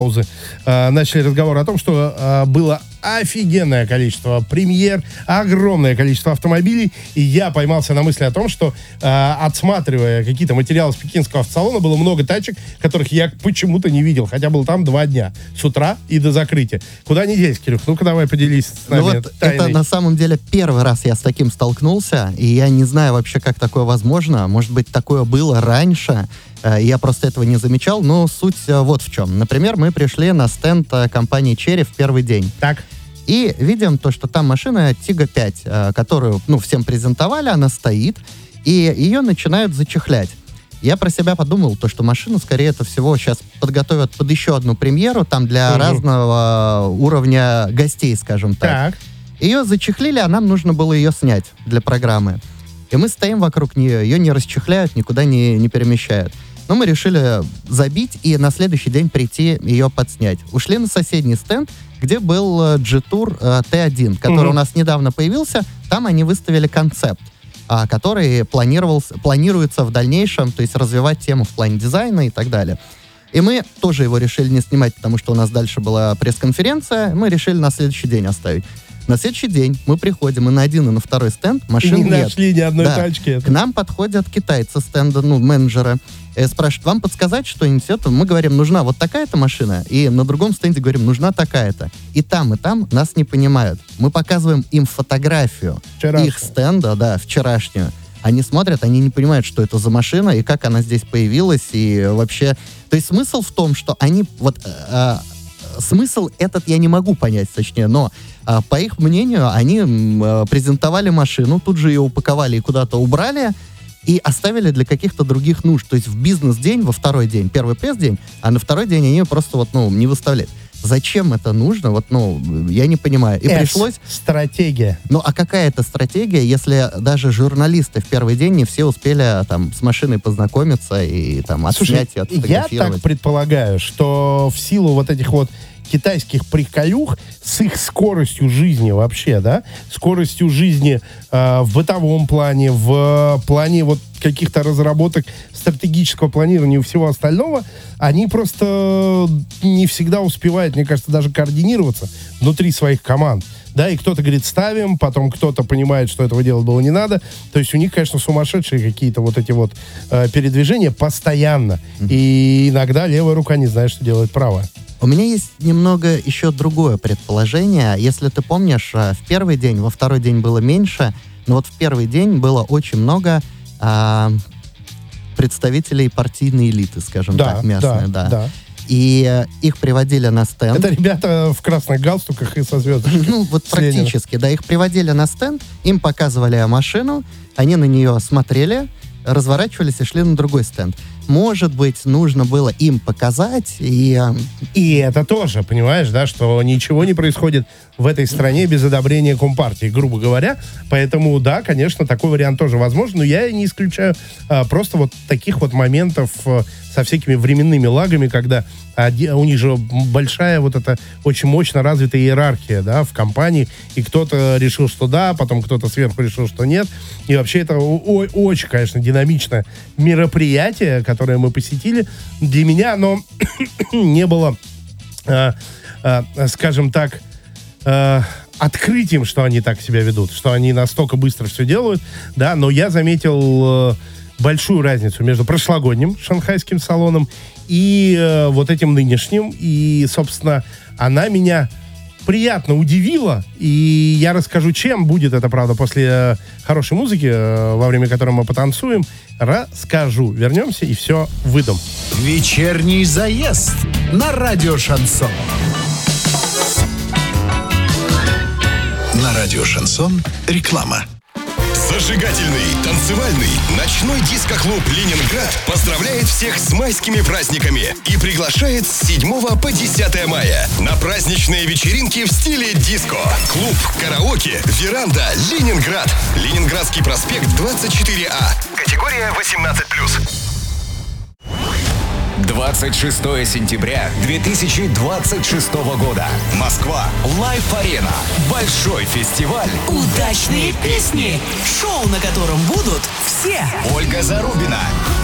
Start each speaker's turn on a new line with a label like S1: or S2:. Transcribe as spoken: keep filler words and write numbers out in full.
S1: паузы э, начали разговор о том, что э, было офигенное количество премьер, огромное количество автомобилей, и я поймался на мысли о том, что, э, отсматривая какие-то материалы с пекинского автосалона, было много тачек, которых я почему-то не видел, хотя был там два дня, с утра и до закрытия. Куда не делись, Кирюх? Ну-ка давай поделись с нами.
S2: Ну вот это на самом деле первый раз я с таким столкнулся, и я не знаю вообще, как такое возможно. Может быть, такое было раньше, я просто этого не замечал, но суть вот в чем. Например, мы пришли на стенд компании Chery в первый день.
S1: Так.
S2: И видим то, что там машина Тига пять, которую, ну, всем презентовали, она стоит, и ее начинают зачехлять. Я про себя подумал, то, что машину, скорее это всего, сейчас подготовят под еще одну премьеру, там для угу. разного уровня гостей, скажем так.
S1: Так.
S2: Ее зачехлили, а нам нужно было ее снять для программы. И мы стоим вокруг нее, ее не расчехляют, никуда не, не перемещают. Но мы решили забить и на следующий день прийти ее подснять. Ушли на соседний стенд, где был G-Tour э, Т один, который угу. у нас недавно появился. Там они выставили концепт, а, который планировался, планируется в дальнейшем, то есть развивать тему в плане дизайна и так далее. И мы тоже его решили не снимать, потому что у нас дальше была пресс-конференция. Мы решили на следующий день оставить. На следующий день мы приходим и на один, и на второй стенд машин
S1: и не
S2: нет.
S1: нашли ни одной
S2: да.
S1: тачки.
S2: К нам подходят китайцы стенда, ну, менеджеры, и спрашивают, вам подсказать что-нибудь? Это? Мы говорим, нужна вот такая-то машина, и на другом стенде говорим, нужна такая-то. И там, и там нас не понимают. Мы показываем им фотографию
S1: Вчерашнюю.
S2: их стенда, да, вчерашнюю. Они смотрят, они не понимают, что это за машина, и как она здесь появилась, и вообще... То есть смысл в том, что они... вот э, смысл этот я не могу понять, точнее, но э, по их мнению, они э, презентовали машину, тут же ее упаковали и куда-то убрали, и оставили для каких-то других нужд. То есть в бизнес-день, во второй день, первый пресс-день, а на второй день они просто вот, ну, не выставляют. Зачем это нужно? Вот, ну, я не понимаю. И
S1: S.
S2: пришлось...
S1: Стратегия.
S2: Ну, а какая это стратегия, если даже журналисты в первый день не все успели там с машиной познакомиться и там отснять и отфотографировать?
S1: Я так предполагаю, что в силу вот этих вот китайских приколюх с их скоростью жизни вообще, да, скоростью жизни э, в бытовом плане, в плане вот каких-то разработок стратегического планирования и всего остального, они просто не всегда успевают, мне кажется, даже координироваться внутри своих команд. Да, и кто-то говорит, ставим, потом кто-то понимает, что этого делать было не надо. То есть у них, конечно, сумасшедшие какие-то вот эти вот э, передвижения постоянно. Mm-hmm. И иногда левая рука не знает, что делает правая.
S2: У меня есть немного еще другое предположение. Если ты помнишь, в первый день, во второй день было меньше, но вот в первый день было очень много а, представителей партийной элиты, скажем
S1: да,
S2: так, местные.
S1: Да,
S2: да.
S1: да.
S2: И э, их приводили на стенд.
S1: Это ребята в красных галстуках и со звездочкой.
S2: Ну, вот практически, да. Их приводили на стенд, им показывали машину, они на нее смотрели, разворачивались и шли на другой стенд. Может быть, нужно было им показать, и...
S1: И это тоже, понимаешь, да, что ничего не происходит в этой стране без одобрения Компартии, грубо говоря. Поэтому, да, конечно, такой вариант тоже возможен, но я не исключаю а, просто вот таких вот моментов а, со всякими временными лагами, когда а, у них же большая вот эта очень мощно развитая иерархия, да, в компании, и кто-то решил, что да, потом кто-то сверху решил, что нет. И вообще это о- очень, конечно, динамичное мероприятие, которое мы посетили. Для меня оно не было, э, э, скажем так, э, открытием, что они так себя ведут, что они настолько быстро все делают, да, но я заметил э, большую разницу между прошлогодним шанхайским салоном и э, вот этим нынешним, и, собственно, она меня приятно удивила, и я расскажу, чем будет это, правда, после э, хорошей музыки, э, во время которой мы потанцуем, расскажу. Вернемся и все выдам.
S3: Вечерний заезд на радио Шансон. На радио Шансон реклама.
S4: Зажигательный, танцевальный, ночной диско-клуб «Ленинград» поздравляет всех с майскими праздниками и приглашает с седьмого по десятое мая на праздничные вечеринки в стиле диско. Клуб, караоке, веранда, Ленинград. Ленинградский проспект двадцать четыре А. Категория восемнадцать плюс.
S5: двадцать шестого сентября две тысячи двадцать шестого года. Москва. Лайф-арена. Большой фестиваль.
S6: Удачные песни. Шоу, на котором будут все.
S5: Ольга Зарубина.